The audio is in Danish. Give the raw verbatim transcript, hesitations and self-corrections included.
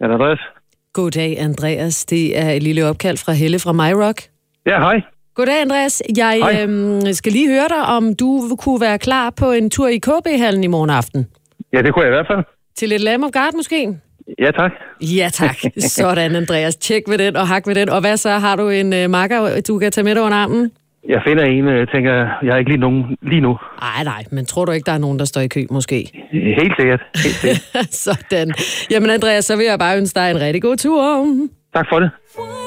Er det Andreas? Goddag, Andreas. Det er et lille opkald fra Helle fra MyRock. Ja, hej. Goddag, Andreas. Jeg øhm, skal lige høre dig, om du kunne være klar på en tur i K B-hallen i morgen aften. Ja, det kunne jeg i hvert fald. Til et Lamb of God måske? Ja, tak. Ja, tak. Sådan, Andreas. Tjek ved den og hak ved den. Og hvad så? Har du en uh, makker, du kan tage med dig under armen? Jeg finder en, jeg tænker, jeg har ikke lige nogen lige nu. Nej, nej, men tror du ikke, der er nogen, der står i kø måske? Helt sikkert. Helt sikkert. Sådan. Jamen, Andreas, så vil jeg bare ønske dig en rigtig god tur. Tak for det.